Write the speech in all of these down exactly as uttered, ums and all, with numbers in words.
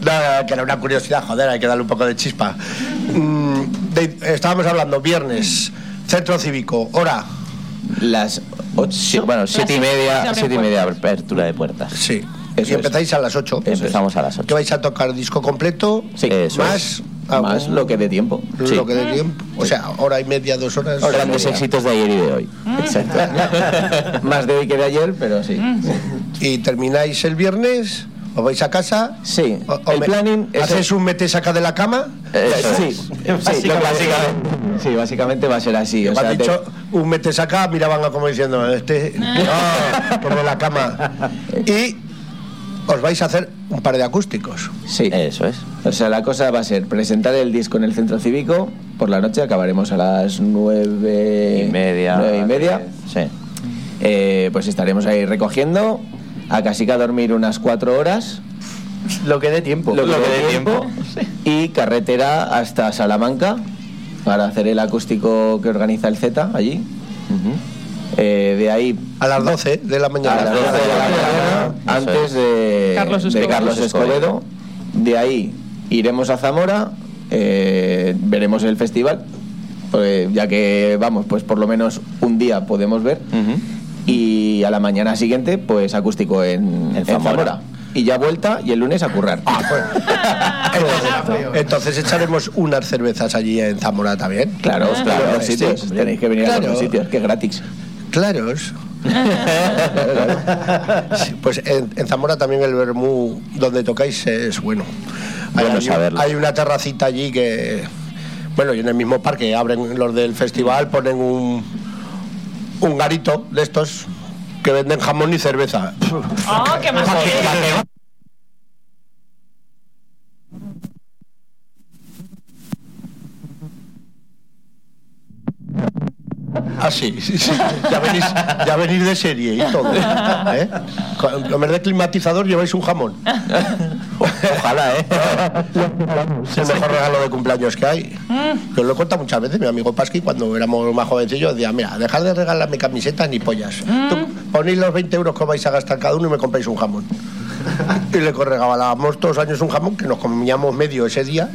No, que era una curiosidad, joder, hay que darle un poco de chispa. Mm, de, estábamos hablando, viernes, centro cívico, hora. Las ocho, bueno, siete y media, siete y media apertura de puertas. Sí. Eso y empezáis es. a las ocho. Empezamos a las ocho. ¿Que vais a tocar disco completo? Sí, eso más, es. Más lo que dé tiempo. Lo Sí. que dé tiempo. O sea, hora y media, dos horas. Grandes éxitos de ayer y de hoy. Exacto. Más de hoy que de ayer, pero sí. Y termináis el viernes. ¿Os vais a casa? Sí. O, o el me, planning es ¿Haces un mete saca de la cama? Eso sí. Sí, básicamente, básicamente, sí, básicamente va a ser así. O Me sea, has dicho te... un mete saca, miraban a como diciendo, este, no, como la cama. Y os vais a hacer un par de acústicos. Sí, eso es. O sea, la cosa va a ser presentar el disco en el centro cívico por la noche, acabaremos a las nueve y media. Nueve y media. Sí. Eh, pues estaremos ahí recogiendo. A Casica a dormir unas cuatro horas. Lo que dé tiempo. Lo que, Lo que dé dé tiempo. tiempo. Y carretera hasta Salamanca para hacer el acústico que organiza el Z allí. Uh-huh. Eh, de ahí a las doce de la mañana. A las doce de la mañana, antes de Carlos de Escobedo. Carlos Escobedo. De ahí iremos a Zamora, eh, veremos el festival, pues ya que vamos, pues por lo menos un día podemos ver. Uh-huh. Y a la mañana siguiente, pues acústico en, en Zamora. Zamora. Y ya vuelta y el lunes a currar. Ah, pues. entonces, entonces echaremos unas cervezas allí en Zamora también. Claro, ah, claro, claro los sitios. Sí, tenéis que venir claro. a los sitios, que es gratis. Claros. Sí, pues en, en Zamora también el vermú donde tocáis es bueno. Hay, bueno hay, saberlo. hay una terracita allí que, bueno, y en el mismo parque abren los del festival, ponen un un garito de estos que venden jamón y cerveza. ¡Oh, qué más! Ah, sí, sí, sí. Ya venís, ya venís de serie y todo. ¿Eh? En vez de climatizador lleváis un jamón. Ojalá, ¿eh? Es el mejor regalo de cumpleaños que hay. Que os lo he contado muchas veces. Mi amigo Pasqui, cuando éramos más jovencillos, decía, mira, dejad de regalarme camisetas ni pollas. Tú ponéis los veinte euros que vais a gastar cada uno y me compráis un jamón. Y le regalábamos todos los años un jamón que nos comíamos medio ese día.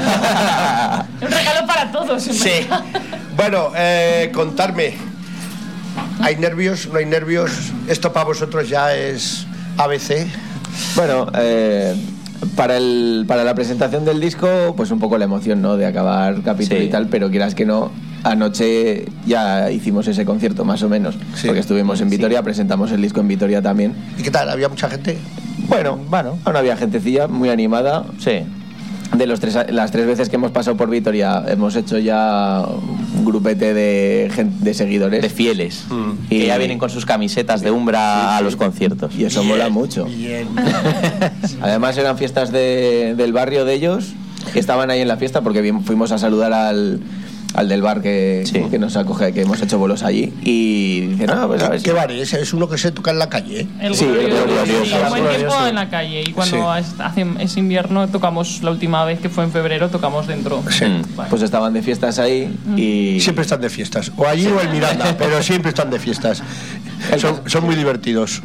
Un regalo para todos. Sí. Bueno, eh, contarme. ¿Hay nervios? ¿No hay nervios? Esto para vosotros ya es A B C. Bueno, eh, para el para la presentación del disco, pues un poco la emoción, ¿no? De acabar capítulo sí. y tal, pero quieras que no, anoche ya hicimos ese concierto más o menos, sí. porque estuvimos en Vitoria, sí. presentamos el disco en Vitoria también. ¿Y qué tal? ¿Había mucha gente? Bueno, bueno, no había gentecilla, muy animada. Sí. De los tres, las tres veces que hemos pasado por Vitoria hemos hecho ya un grupete de, de seguidores. De fieles. Mm. Y que ya vienen con sus camisetas de Umbra sí, sí. a los conciertos. Y eso bien, mola mucho. Bien. Además eran fiestas de, del barrio de ellos, que estaban ahí en la fiesta porque bien, fuimos a saludar al... al del bar que, sí. que nos acoge, que hemos hecho bolos allí y dice, no, pues a ver ¿Qué si... bar es? ¿Es uno que se toca en la calle? El sí, glorioso, el glorioso. sí, un buen tiempo en la calle y cuando sí. hace, es invierno tocamos, la última vez que fue en febrero tocamos dentro. Sí. Vale. Pues estaban de fiestas ahí y... Siempre están de fiestas, o allí o en Miranda, pero siempre están de fiestas. Son, son muy divertidos.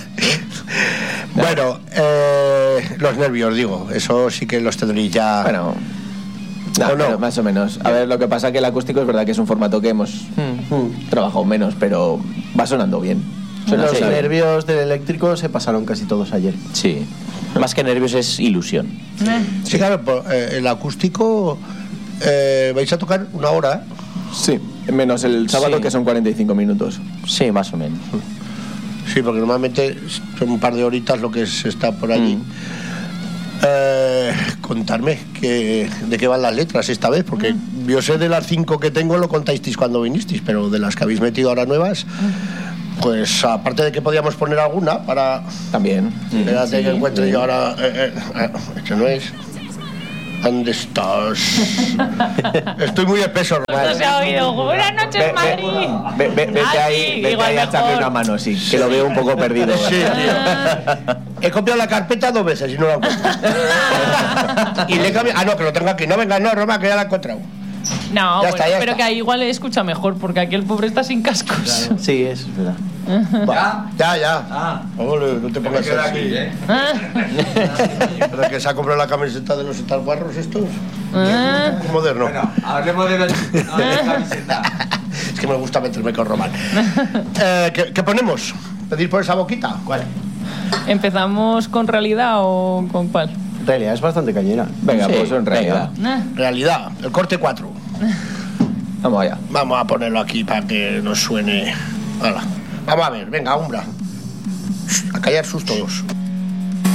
Bueno, eh, los nervios, digo, eso sí que los tendréis ya... Bueno... No, no? Más o menos. A ver, lo que pasa que el acústico es verdad que es un formato que hemos mm. Mm, trabajado menos, pero va sonando bien. Suena los nervios del eléctrico se pasaron casi todos ayer. Sí. Más que nervios es ilusión. Sí, claro, eh, el acústico eh, vais a tocar una hora. Sí, menos el sábado sí. que son cuarenta y cinco minutos. Sí, más o menos. Sí, porque normalmente son un par de horitas lo que se está por allí. Mm. Eh, contarme que, de qué van las letras esta vez, porque mm. yo sé de las cinco que tengo lo contasteis cuando vinisteis, pero de las que habéis metido ahora nuevas, pues aparte de que podíamos poner alguna para... También. Espérate sí. que encuentre yo ahora... Eh, eh, este no es... ¿Dónde estás? Estoy muy espeso, Román. No se ha oído. Buenas noches, ve, Madrid. Ve, ve, vete ah, ahí, sí, vete ahí a echarle una mano, sí, que lo veo un poco perdido. Sí, tío. He copiado la carpeta dos veces y no la encuentro. Y le he cambiado... Ah, no, que lo tengo aquí. No, venga, no, Roma, que ya la he encontrado. No, Ya bueno, está, ya pero está. que ahí igual escucha mejor, porque aquí el pobre está sin cascos. Claro. Sí, eso es verdad. Va, ya, ya. Ah. Ole, no te pongas queda así. aquí, ¿eh? Ah, ¿Pero que se ha comprado la camiseta de los guarros estos? ah. Moderno. Bueno, hablemos de la, de la camiseta. Es que me gusta meterme con Román. Eh, ¿qué, ¿Qué ponemos? ¿Pedir por esa boquita? ¿Cuál? ¿Empezamos con realidad o con cuál? En realidad es bastante cañera. Venga, Sí, pues en realidad. Ah, Realidad, el corte cuatro. Vamos allá. Vamos a ponerlo aquí para que nos suene. Hala. Vamos a ver, venga, Umbra. A callar sus todos.